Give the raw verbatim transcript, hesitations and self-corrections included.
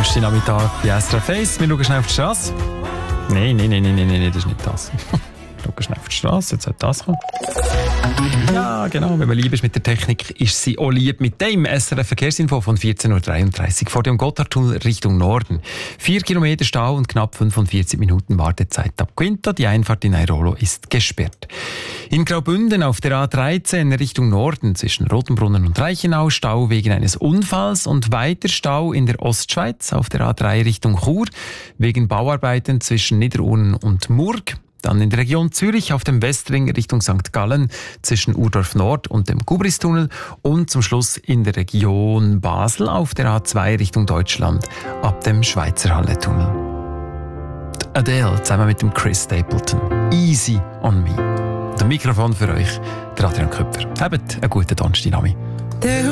Donnerstagnachmittag bei S R F eins. Wir schauen schnell auf die Straße. Nein, nein, nein, nein, nein, nein, das ist nicht das. Wir schauen schnell auf die Straße, jetzt sollte das kommen. Ja, genau, wenn man lieb ist mit der Technik, ist sie auch lieb mit dem S R F-Verkehrsinfo von vierzehn Uhr dreiunddreißig vor dem Gotthardtunnel Richtung Norden. Vier Kilometer Stau und knapp fünfundvierzig Minuten Wartezeit ab Quinto. Die Einfahrt in Airolo ist gesperrt. In Graubünden auf der A dreizehn Richtung Norden zwischen Rotenbrunnen und Reichenau Stau wegen eines Unfalls und weiter Stau in der Ostschweiz auf der A drei Richtung Chur wegen Bauarbeiten zwischen Niederurnen und Murg. Dann in der Region Zürich auf dem Westring Richtung Sankt Gallen zwischen Urdorf Nord und dem Gubristunnel und zum Schluss in der Region Basel auf der A zwei Richtung Deutschland ab dem Schweizerhalle-Tunnel. Adele zusammen mit dem Chris Stapleton. Easy on me. Das Mikrofon für euch, der Adrian Köpfer. Habt einen guten Donnerstag.